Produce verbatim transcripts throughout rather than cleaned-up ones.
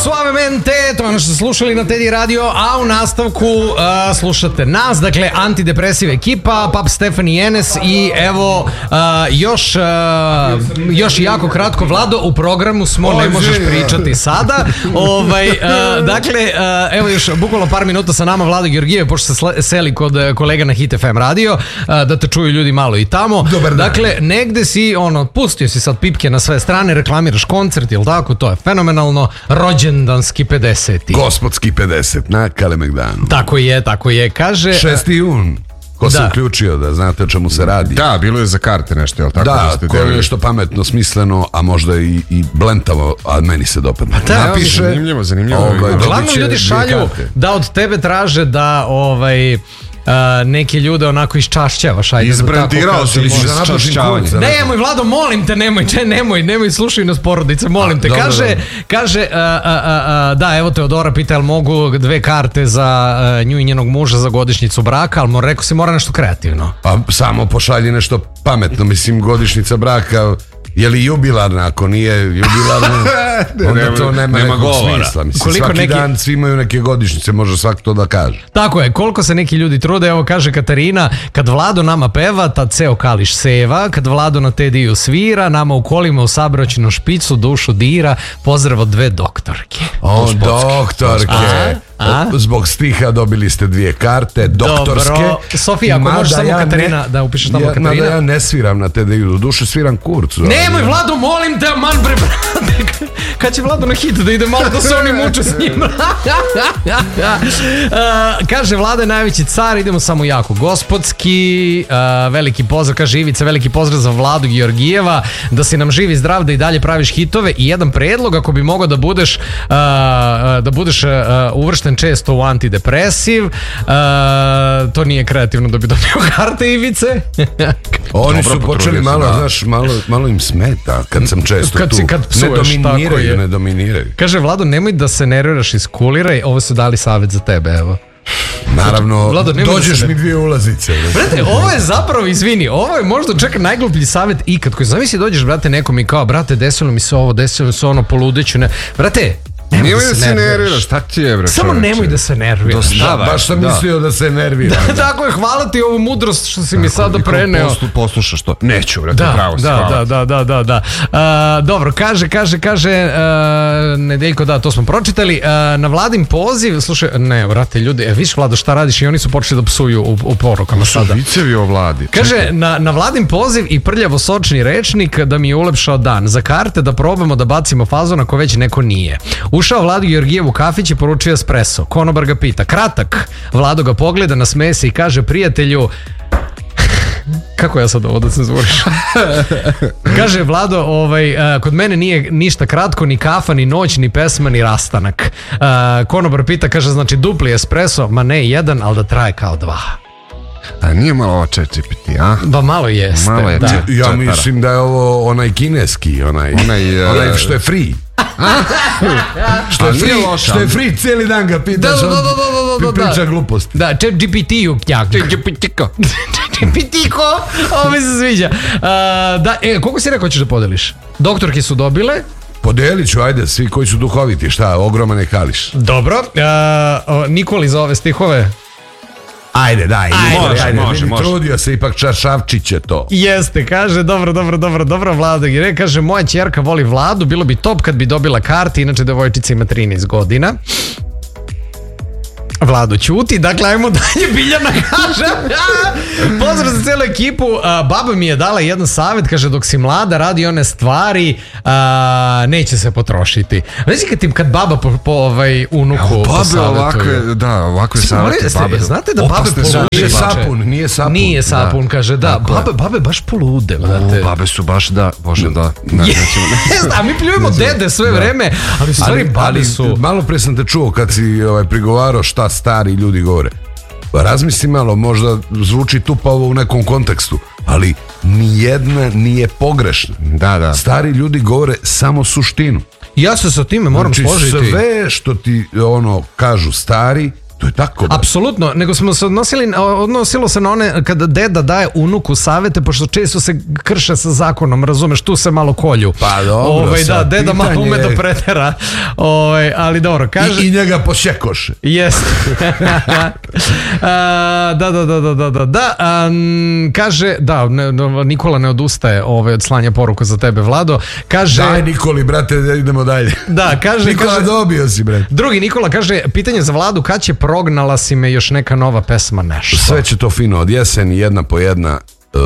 Suavemente, to je ono što ste slušali na Teddy Radio, a u nastavku uh, slušate nas, dakle antidepresiva ekipa, Pap Stefani Jenes i evo uh, još, uh, još jako kratko, Vlado, u programu smo, ne možeš pričati sada. Ovaj, uh, dakle, uh, evo još bukvalno par minuta sa nama Vlado Georgijev, pošto se seli kod kolega na Hit F M radio, uh, da te čuju ljudi malo i tamo. Dobar dan. Dakle, negde si, ono, pustio si sad pipke na sve strane, reklamiraš koncert, ili tako, to je fenomenalno, rođendanski pedeseti. Gospodski pedeset na Kalemegdanu. Tako je, tako je, kaže... šesti jun. Ko da. se uključio da znate o čemu se radi. Da, bilo je za karte nešto, jel tako? Da, da ko je nešto pametno, smisleno, a možda i, i blentavo, a meni se dopadne. Da, napiše, zanimljivo, zanimljivo. Ovaj, uglavnom ljudi šalju da od tebe traže da ovaj... Uh, neke ljude onako iščašćavaš, ajde. Izbrandirao si li za iščašćavanje. Nemoj, Vlado, molim te, nemoj, če, nemoj, nemoj, slušaj nas porodice, molim a, te. Dobro, kaže, dobro. kaže, uh, uh, uh, da, evo Teodora pita, jel mogu dve karte za uh, nju i njenog muža za godišnjicu braka, ali rekao si mora nešto kreativno. Pa samo pošalji nešto pametno, mislim, godišnjica braka, je li jubilarna? Ako nije jubilarna, onda nema, to nema, nema nekog smisla. Mislim, koliko svaki neki... dan svi imaju neke godišnjice, može svak to da kaže. Tako je, koliko se neki ljudi trude, evo kaže Katarina, kad Vlado nama peva, tad ceo kališ seva, kad Vlado na Tediju svira, nama u kolima u sabraćenu špicu dušu dira, pozdrav od dve doktorke. O, doktorke. A? Zbog stiha dobili ste dvije karte, doktorske. Dobro. Sofija, ako možeš samo ja Katarina, ne, da upišeš tamo ja, Katarina. Mada ja ne sviram na Tediju, do duše sviram kurcu. Nemoj, Vlado, molim te, man bre, brate. Kad će Vlado na hit da ide malo da se oni muče s njim. uh, kaže, Vlada je najveći car, idemo samo jako gospodski. Uh, veliki pozdrav, kaže Ivica, veliki pozdrav za Vladu Georgijeva, da si nam živi zdrav, da i dalje praviš hitove. I jedan predlog, ako bi mogao da budeš uh, da budeš uh, uvršten često u antidepresiv, uh, to nije kreativno da bi dobio karte Ivice. Oni su počeli malo, da. znaš, malo, malo im smeta kad sam često kad tu. Si, kad psuješ, ne dominiraju, ne dominiraju. Kaže, Vlado, nemoj da se nerviraš, iskuliraj, ovo su dali savjet za tebe, evo. Naravno, Vlado, dođeš da mi dvije ulazice. Brate, ovo je zapravo, izvini, ovo je možda čak najgluplji savjet ikad, koji zamisli dođeš, brate, nekom i kao, brate, desilo mi se ovo, desilo mi se ono, poludeću, ne, brate, nemoj da se nerviraš, šta ti je, bre? Samo nemoj da se nerviraš. Da, baš sam da. mislio da se nerviraš. Da, tako je, hvala ti ovu mudrost što si tako, mi sada preneo. Poslu, poslušaš to. Neću, brate, da, pravo si, da, hvala. Da, da, da, da, da. Uh, dobro, kaže, kaže, kaže, uh, Nedeljko, da, to smo pročitali. Uh, na Vladin poziv, slušaj, ne, brate, ljudi, e, viš, Vlado, šta radiš? I oni su počeli da psuju u, u porukama sada. Vicevi o Vladi. Kaže, na, na Vladin poziv i prljavo sočni rečnik da mi je ulepšao dan. Za karte da probamo da bacimo fazon ako već neko nije. Ušao Vlado Georgijev u kafić i poručio espresso. Konobar ga pita, kratak. Vlado ga pogleda, nasmeje se i kaže, prijatelju, kako ja sad ovo da cenzuriš? Kaže Vlado, ovaj, uh, kod mene nije ništa kratko, ni kafa, ni noć, ni pesma, ni rastanak. Uh, Konobar pita, kaže, znači dupli espresso, ma ne jedan, ali da traje kao dva. A nije malo ovo ChatGPT, a? Ba malo jeste. Malo je, da. Ja četara. Mislim da je ovo onaj kineski, onaj, onaj, uh, onaj što je free. što, je free loša, što je free, cijeli dan ga pitaš, da, da, da, da, da, da, priča gluposti. Da, ChatGPT-u kjak. ChatGPT-ko. ChatGPT-ko, ovo mi se sviđa. Uh, da, e, koliko si rekao ćeš da podeliš? Doktorke su dobile. Podelit ću, ajde, svi koji su duhoviti, šta, ogroman je kališ. Dobro, uh, Nikoli za ove stihove. Ajde, daj, ajde, može, ajde, može, može. Trudio se ipak Čaršavčić je to. Jeste, kaže, dobro, dobro, dobro, dobro, Vlado Gire, kaže, moja ćerka voli Vladu, bilo bi top kad bi dobila karti, inače devojčica ima trinaest godina. Vlado ćuti, dakle ajmo dalje, Biljana kaže. Pozdrav za cijelu ekipu. A, baba mi je dala jedan savjet, kaže, dok si mlada radi one stvari, a, neće se potrošiti. Vezi kad tim kad baba po, po ovaj unuku babe ovakve, da, ovakve savjete babe. Znate da babe polude, nije sapun, nije sapun. Nije sapun, da. Kaže, da, babe, babe baš polude. O, babe su baš, da, bože, da. Ne, nećemo, a mi pljujemo dede sve vreme, ali su stvari babe su. Malo pre sam te čuo kad si ovaj, prigovarao šta stari ljudi govore. Razmisli malo, možda zvuči tupavo u nekom kontekstu, ali nijedna nije pogrešna. Da, da. Stari ljudi govore samo suštinu. Ja se sa time moram znači, složiti. Sve što ti ono kažu stari To je tako. Apsolutno, nego smo se odnosili, odnosilo se na one kada deda daje unuku savete, pošto često se krše sa zakonom, razumeš, tu se malo kolju. Pa dobro, ovaj, da, deda pitanje... malo ume da pretera, ovaj, ali dobro, kaže... I, i njega posjekoše. Jest. da, da, da, da, da, da, da. Um, kaže, da, ne, Nikola ne odustaje ovaj, od slanja poruku za tebe, Vlado. Kaže... Daj, Nikoli, brate, idemo dalje. Da, kaže... Nikola, kaže, dobio si, brate. Drugi Nikola kaže, pitanje za Vladu, kad će Prognala si me još neka nova pesma, nešto? Sve će to fino od jeseni, jedna po jedna, uh,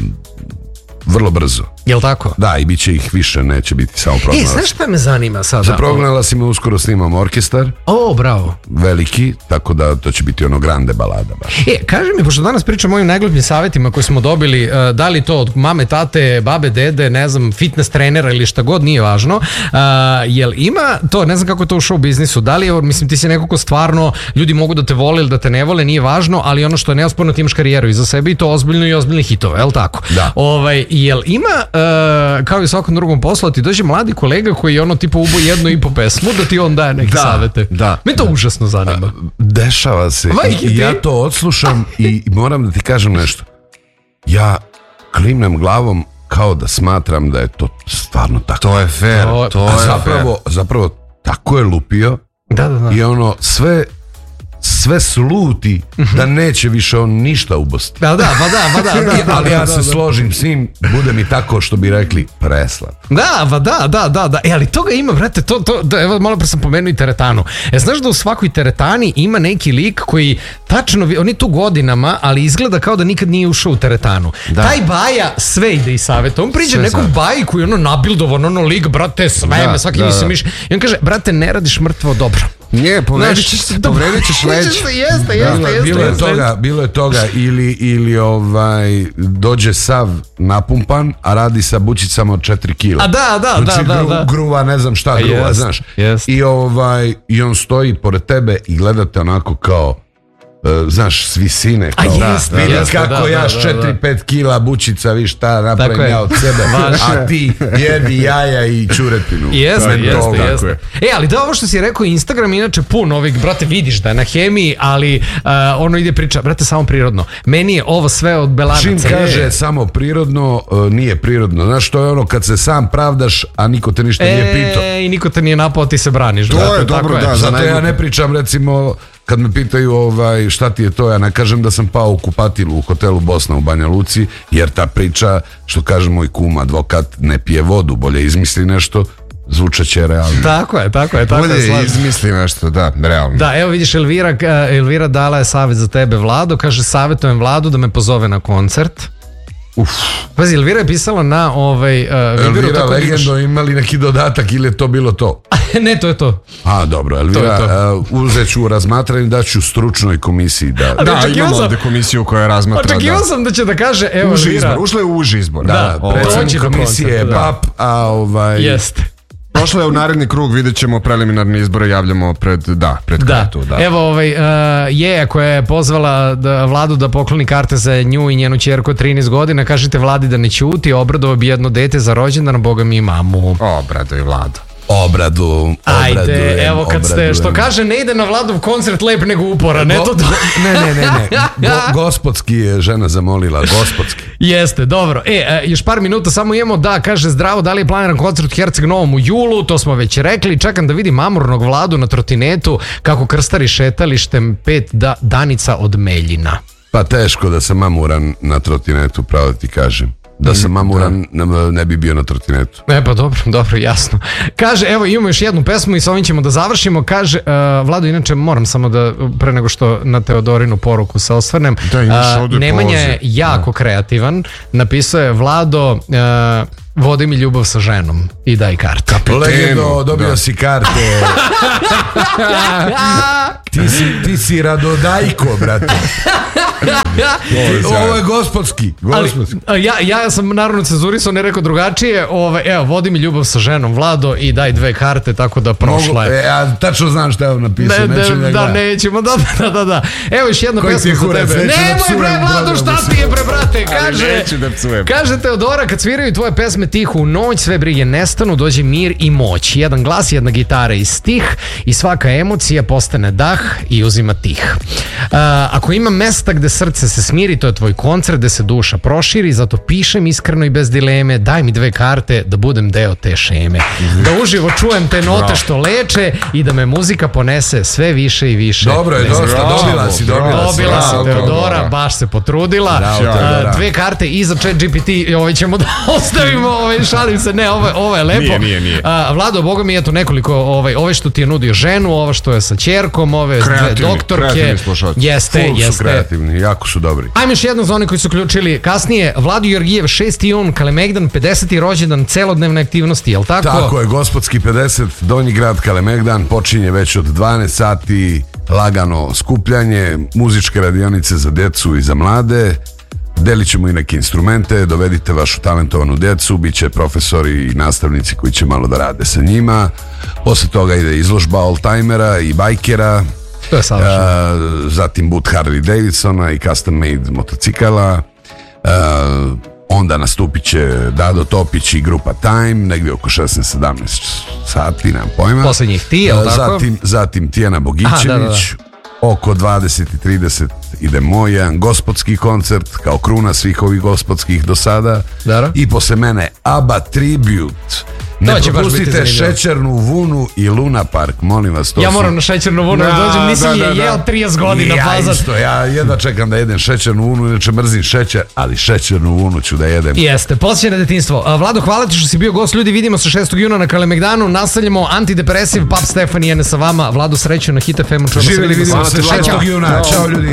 vrlo brzo. Jel tako? Da, i bit će ih više, neće biti samo Prognala. E, znaš šta me zanima sada? Za Prognala si me uskoro snimam orkestar. O, bravo. Veliki, tako da to će biti ono grande balada baš. E, kaži mi, pošto danas pričam o ovim najglupljim savjetima koje smo dobili, uh, da li to od mame, tate, babe, dede, ne znam, fitness trenera ili šta god, nije važno. Uh, jel ima to, ne znam kako je to u show biznisu, da li je, mislim, ti si neko ko stvarno, ljudi mogu da te vole ili da te ne vole, nije važno, ali ono što je neosporno, ti imaš karijeru iza sebe i to ozbiljno i ozbiljne hitove, je li tako? Da. Ovaj, jel ima, uh, kao i u svakom drugom poslu, ti dođe mladi kolega koji ono tipa ubo jednu i po pesmu, da ti on daje neke da, savete. Da. Me to da. užasno zanima. Dešava se. I, i ja to odslušam i moram da ti kažem nešto. Ja klimnem glavom kao da smatram da je to stvarno tako. To je fair. To, to a je zapravo, fair. zapravo tako je lupio. Da, da, da. I ono sve sve sluti da neće više on ništa ubosti. Da, da, pa da, pa da, da, da. Ali ja da, se da, složim s njim, bude mi tako što bi rekli preslat. Da, pa da, da, da, da. E, ali toga ima, brate, to, to, da, evo, malo pre sam pomenuo i teretanu. E, znaš da u svakoj teretani ima neki lik koji tačno, on je tu godinama, ali izgleda kao da nikad nije ušao u teretanu. Da. Taj Baja sve ide i saveta. On priđe nekom Baji koji je ono nabildovan, ono lik, brate, sve me, svaki da, mi se miš. I on kaže, brate, ne radiš mrtvo dobro. Nije, povredit ćeš se, povredit ćeš leđ. Jeste, jeste, jeste. Bilo je toga, bilo je toga ili, ili ovaj, dođe sav napumpan, a radi sa bučicama od četiri kila. A da, da, znači, da, gru, da. gruva, ne znam šta gruva, jest, znaš. Jest. I, ovaj, I on stoji pored tebe i gledate onako kao, Uh, znaš, s visine kao, a jest, vidi jest, kako da, ja da, s četiri da. pet kila bučica, vi šta napravim ja od sebe, a ti jedi jaja i čuretinu. Jeste, jeste, jeste. E, ali da, ovo što si rekao, Instagram inače pun ovih, brate, vidiš da je na hemiji, ali uh, ono ide priča, brate, samo prirodno. Meni je ovo sve od belanaca. Čim kaže je. samo prirodno, uh, nije prirodno. Znaš, to je ono kad se sam pravdaš, a niko te ništa e, nije pitao. I niko te nije napao, ti se braniš. To brate, je dobro, je. da. Zato ja ne pričam, recimo, kad me pitaju ovaj, šta ti je to, ja ne kažem da sam pao u kupatilu u hotelu Bosna u Banja Luci, jer ta priča, što kaže moj kum advokat, ne pije vodu, bolje izmisli nešto, zvučaće realno. Tako je, tako je. Tako bolje je, izmisli nešto, da, realno. Da, evo vidiš, Elvira, Elvira dala je savjet za tebe, Vlado, kaže, savjetujem Vladu da me pozove na koncert. Uf. Pazi, Elvira je pisala na ovaj uh, Viberu, Elvira Legendo imaš... imali neki dodatak ili je to bilo to? Ne, to je to. A, dobro, Elvira, to to. Uh, uzet ću u razmatranju, da ću stručnoj komisiji da... Da, da imamo ovde komisiju koja razmatra. Očekivao da. sam da će da kaže, evo uži Elvira. Izbor, ušla je u uži izbor. Da, da predsjednik komisije je B A P, a ovaj... Jeste. Prošlo je u naredni krug, vidjet ćemo preliminarne izbore, javljamo pred, da, pred da. kartu. Da, evo ovaj, uh, Jeja koja je pozvala da, Vladu da pokloni karte za nju i njenu ćerku od trinaest godina, kažite Vladi da ne ćuti, obradova bi jedno dete za rođendan, boga mi i mamu. Obrado i Vladu. Obradu, obradujem. Ajde, evo kad obradujem. ste, što kaže, ne ide na Vladov koncert lep nego upora, ne Go, to... Go, ne, ne, ne, ne. Go, gospodski je žena zamolila, gospodski. Jeste, dobro. E, još par minuta samo imamo, da, kaže, zdravo, da li je planiran koncert u Herceg Novom u julu, to smo već rekli, čekam da vidim amurnog Vladu na trotinetu, kako krstari šetalištem pet da, danica od Meljina. Pa teško da sam mamuran na trotinetu, pravo ti kažem. Da sam mamuran, ne bi bio na trotinetu. E pa dobro, dobro, jasno. Kaže, evo imamo još jednu pesmu i s ovim ćemo da završimo. Kaže, uh, Vlado, inače moram samo da, pre nego što na Teodorinu poruku se osvrnem, da, uh, Nemanja je jako da. kreativan. Napisao je, Vlado, uh, vodi mi ljubav sa ženom i daj karte. Legendo, dobio da. si karte. ti, si, ti si Radodajko, brate. Ovo je gospodski. gospodski. Ali, ja, ja sam naravno cenzurisao, ne rekao drugačije. Ove, evo, vodi mi ljubav sa ženom, Vlado, i daj dve karte, tako da prošla je. E, ja tačno znam šta je on napisao. Ne, ne, da, nećemo, da, da, da, da. Evo još jedna pesma za tebe. Nemoj bre, Vlado, šta ti je bre, brate? Kaže, kaže Teodora, kad sviraju tvoje pesme tihu u noć, sve brige nestanu, dođe mir i moć. Jedan glas, jedna gitara i stih i svaka emocija postane dah i uzima tih. Uh, ako ima mesta gde srce se smiri, to je tvoj koncert gde se duša proširi, zato pišem iskreno i bez dileme, daj mi dve karte da budem deo te šeme. Da uživo čujem te note što leče i da me muzika ponese sve više i više. Dobro je, dosta, dobila si, dobila si. Dobila si, Teodora, baš se potrudila. Uh, dve karte i za Chat G P T, ovaj ćemo da ostavimo, ovaj, šalim se, ne, ovo, ovo je lepo. Nije, nije, nije. Uh, Vlado, boga mi, eto nekoliko, ovaj, ove što ti je nudio ženu, ovo što je sa ćerkom, ove kreativni, dve doktorke. Kreativni slušalci. Jeste, Full jeste. su kreativni, jako su dobri. Ajme još jedno za one koji su uključili kasnije. Vlado Georgijev, šesti jun, Kalemegdan, pedeseti rođendan, celodnevne aktivnosti, jel tako? Tako je, gospodski pedeset, Donji grad Kalemegdan, počinje već od dvanaest sati, lagano skupljanje, muzičke radionice za decu i za mlade. Delit ćemo i neke instrumente, dovedite vašu talentovanu decu, bit će profesori i nastavnici koji će malo da rade sa njima. Posle toga ide izložba oldtimera i bajkera. To je savršeno. Zatim boot Harley Davidsona i custom made motocikala. Uh, onda nastupit će Dado Topić i grupa Time, negdje oko šesnaest sedamnaest sati, nemam pojma. Poslednjih ti, je li tako? Zatim, zatim Tijana Bogićević. Aha, da, da, da. Oko dvadeset i trideset ide moj jedan gospodski koncert kao kruna svih ovih gospodskih do sada. Dara. I posle mene ABBA Tribute. Ne propustite Šećernu vunu i Luna Park, molim vas. To ja su... moram na Šećernu vunu, da, dođem, nisam da, da, je jeo trideset godina ja pazat. Isto, ja jedva čekam da jedem Šećernu vunu, inače mrzim šećer, ali Šećernu vunu ću da jedem. Jeste, podsjeća na detinjstvo. Vlado, hvala ti što si bio gost, ljudi, vidimo se šestog juna na Kalemegdanu, nastavljamo antidepresiv, Pap Stefan i Jene sa vama. Vlado, sreću na Hit F M-u. Živjeli, vidimo se šestog juna, čao ljudi.